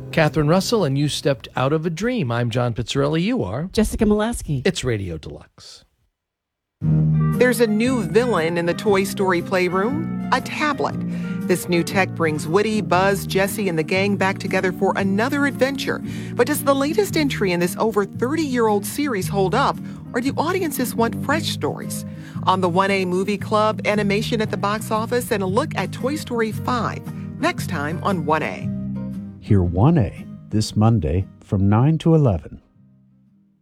Catherine Russell, and you stepped out of a dream. I'm John Pizzarelli. You are Jessica Molaski. It's Radio Deluxe. There's a new villain in the Toy Story playroom, a tablet. This new tech brings Woody, Buzz, Jessie, and the gang back together for another adventure. But does the latest entry in this over 30-year-old series hold up, or do audiences want fresh stories? On the 1A Movie Club, animation at the box office, and a look at Toy Story 5, next time on 1A. Hear 1A this Monday from 9 to 11.